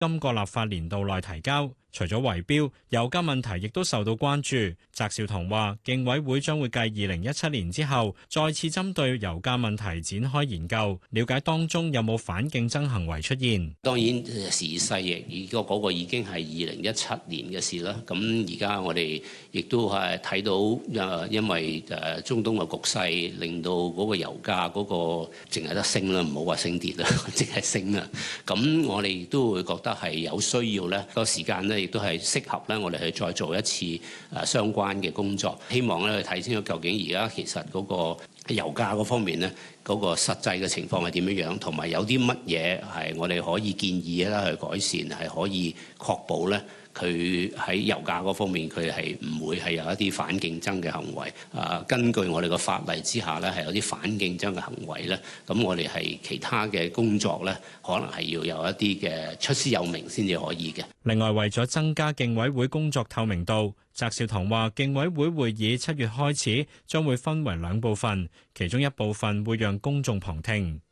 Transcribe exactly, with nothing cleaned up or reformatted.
今個立法年度內提交。除咗圍標，油價問題亦都受到關注。翟紹唐話，競委會將會繼二零一七年之後，再次針對油價問題展開研究，了解當中有冇反競爭行為出現。 當然時勢亦，而個嗰個已經係二零一七年嘅事啦。咁而家我哋亦都係睇到，誒，因為誒中東嘅局勢，令到嗰個油價嗰個淨係得升啦，唔好話升跌啦，淨係升啦。咁我哋亦都會覺得係有需要咧，個時間咧。亦都係適合咧，我哋去再做一次誒相關嘅工作，希望咧去睇清楚究竟而家其實嗰個油價嗰方面咧，嗰個實際嘅情況係點樣樣，同埋有啲乜嘢係我哋可以建議咧去改善，係可以確保咧。佢喺油價嗰方面，佢係唔會係有一啲反競爭嘅行為。啊，根據我哋個法例之下咧，係有啲反競爭嘅行為咧。咁我哋係其他嘅工作咧，可能係要有一啲嘅出師有名先至可以嘅。 另外，為咗增加競委會工作透明度，翟紹唐話，競委會會議七月開始將會分為兩部分，其中一部分會讓公眾旁聽。